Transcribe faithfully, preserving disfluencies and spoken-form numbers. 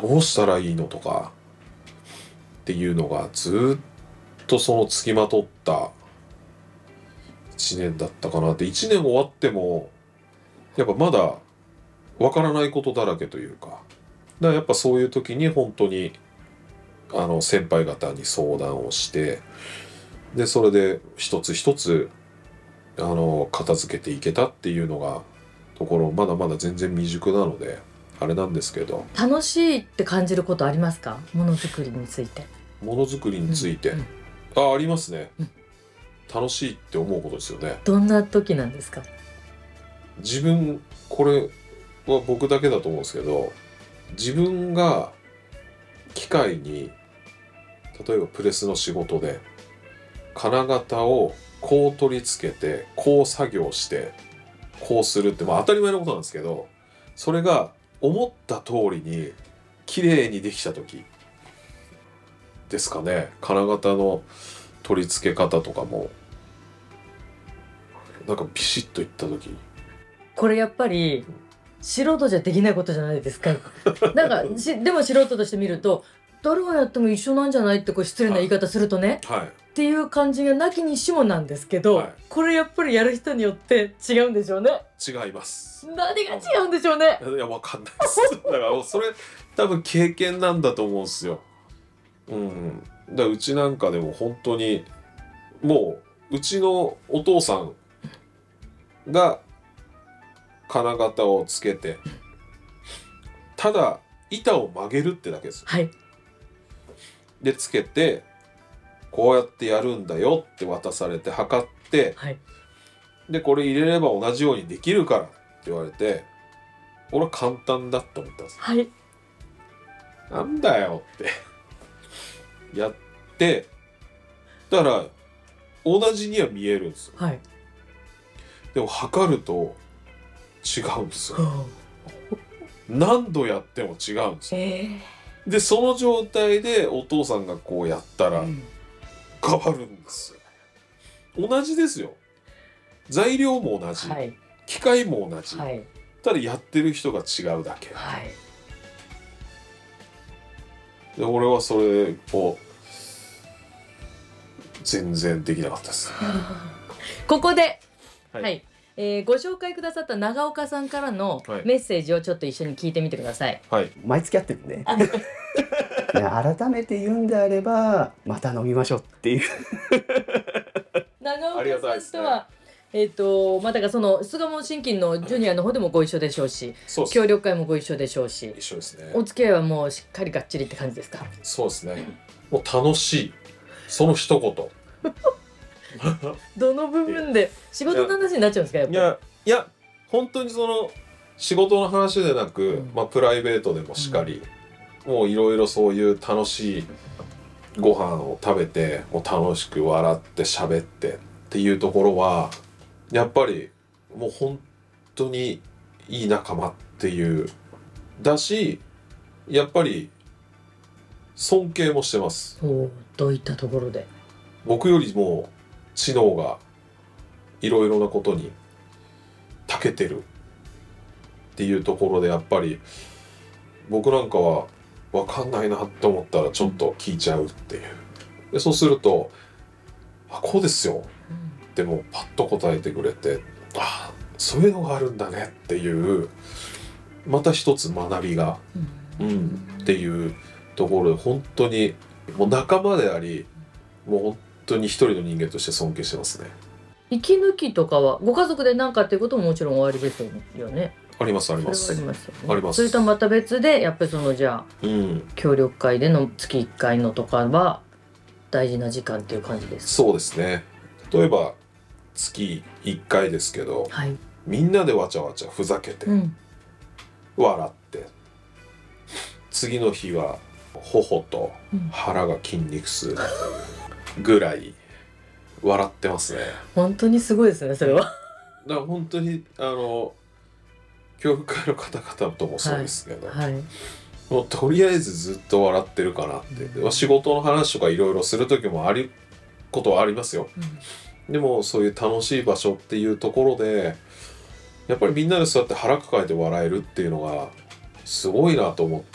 どうしたらいいのとかっていうのがずっとその付きまとったいちねんだったかなって。いちねん終わってもやっぱまだわからないことだらけというか、だからやっぱそういう時に本当にあの先輩方に相談をして、でそれで一つ一つあの片付けていけたっていうのがところ、まだまだ全然未熟なのであれなんですけど。 楽しいって感じることありますか？ものづくりについて。 ものづくりについて、 うんうん、 あありますね、うん、楽しいって思うことですよね。 どんな時なんですか？ 自分、これは僕だけだと思うんですけど、自分が機械に例えばプレスの仕事で金型をこう取り付けてこう作業してこうするって、まあ当たり前のことなんですけど、それが思った通りに綺麗にできた時ですかね。金型の取り付け方とかもなんかビシッといった時、 これやっぱり素人じゃできないことじゃないですか。なんかしでも素人として見ると誰がやっても一緒なんじゃないってこう失礼な言い方するとね、 はい、 っていう感じがなきにしもなんですけど、はい、これやっぱりやる人によって違うんでしょうね。 違います。 何が違うんでしょうね。 いやわかんないです。だからそれ多分経験なんだと思うんですよ。うん。だからうちなんかでも本当にもううちのお父さんが金型をつけてただ板を曲げるってだけですよ。 はい。 でつけてこうやってやるんだよって渡されて測って、 はい、でこれ入れれば同じようにできるからって言われて、俺は簡単だって思ったんです。 はい。 なんだよってやって、だから同じには見えるんですよ。 はい。 でも測ると違うんですよ。何度やっても違うんですよ。えー、でその状態でお父さんがこうやったら変わるんですよ。同じですよ。材料も同じ、はい、機械も同じ、はい、ただやってる人が違うだけ、はい、で俺はそれを全然できなかったです。 ここで、はい、はい、えー、ご紹介くださった長岡さんからのメッセージをちょっと一緒に聞いてみてください。 はい、毎月やってるんで改めて言うんであればまた飲みましょうっていう長岡さんとはえーとまあ、だからその巣鴨新金のジュニアの方でもご一緒でしょうし、う協力会もご一緒でしょうし、 一緒ですね。 お付き合いはもうしっかりがっちりって感じですか？ そうですね。もう楽しい、その一言どの部分で仕事の話になっちゃうんですか？やっぱり。 いやいや本当にその仕事の話でなく、うん、まあ、プライベートでもしっかり、うん、もういろいろそういう楽しいご飯を食べてもう楽しく笑って喋ってっていうところはやっぱりもう本当にいい仲間っていうだし、やっぱり尊敬もしてます。 お、どういったところで？ 僕よりも知能がいろいろなことに長けてるっていうところで、やっぱり僕なんかは分かんないなって思ったらちょっと聞いちゃうっていう。でそうすると「あ、こうですよ」でもパッと答えてくれて、あ、そういうのがあるんだねっていうまた一つ学びが、うん、うん、っていうところで本当にもう仲間であり、もう本当に一人の人間として尊敬してますね。 息抜きとかはご家族で何かっていうことももちろんおありですよね。 ありますあります。 ありますよね。 あります。 それとはまた別でやっぱりそのじゃあ、うん、協力会での月いっかいのとかは大事な時間っていう感じですか？ そうですね。例えば月いっかいですけど、はい、みんなでわちゃわちゃふざけて、うん、笑って次の日は頬と腹が筋肉痛ぐらい笑ってますね。 本当にすごいですねそれは。 だから本当にあの協力会の方々ともそうですけど、はいはい、もうとりあえずずっと笑ってるかなって、うん、仕事の話とかいろいろする時もあることはありますよ、うん、でもそういう楽しい場所っていうところでやっぱりみんなでそうやって腹抱えて笑えるっていうのがすごいなと思って。